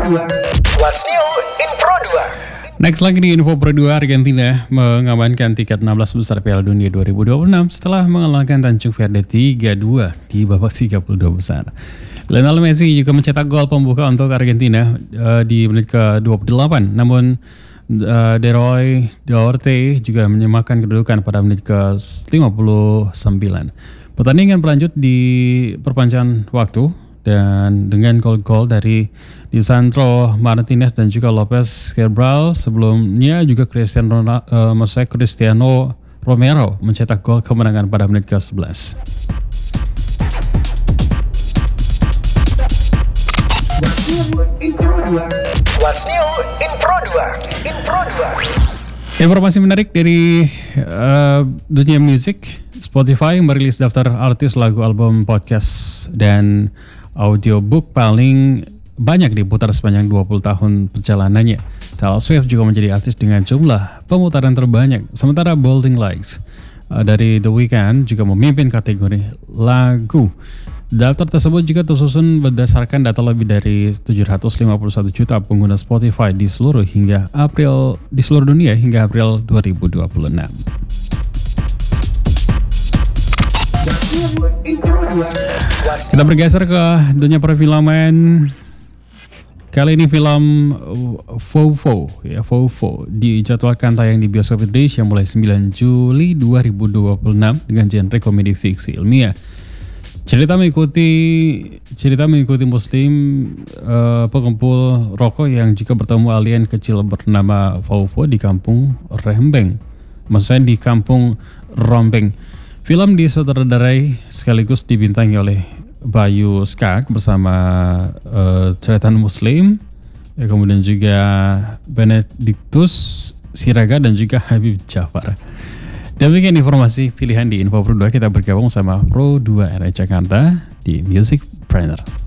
What's new in Pro 2? Next lagi di Info Pro 2, Argentina mengamankan tiket 16 besar Piala Dunia 2026 setelah mengalahkan Tanjung Verde 3-2 di babak 32 besar. Lionel Messi juga mencetak gol pembuka untuk Argentina di menit ke-28, namun De Roy Duarte juga menyamakan kedudukan pada menit ke-59. Pertandingan berlanjut di perpanjangan waktu dan dengan gol-gol dari Lisandro Martinez dan juga Lopez Cabral. Sebelumnya juga Cristiano Romero mencetak gol kemenangan pada menit ke-11. What's new in Pro 2? Informasi menarik dari dunia musik. Spotify merilis daftar artis, lagu, album, podcast, dan audiobook paling banyak diputar sepanjang 20 tahun perjalanannya. Taylor Swift juga menjadi artis dengan jumlah pemutaran terbanyak. Sementara Blinding Lights dari The Weeknd juga memimpin kategori lagu. Daftar tersebut juga tersusun berdasarkan data lebih dari 751 juta pengguna Spotify di seluruh dunia hingga April 2026. Kita bergeser ke dunia perfilman. Kali ini film Vovo dijadwalkan tayang di bioskop Indonesia mulai 9 Juli 2026 dengan genre komedi fiksi ilmiah. Cerita mengikuti Muslim pengumpul rokok yang juga bertemu alien kecil bernama Vovo di kampung Rombeng. Film disutradarai sekaligus dibintangi oleh Bayu Skak bersama Tretan Muslim, kemudian juga Benediktus Siraga dan juga Habib Jafar. Demikian informasi pilihan di Info Pro 2. Kita bergabung sama Pro 2 RI Jakarta di Music Planner.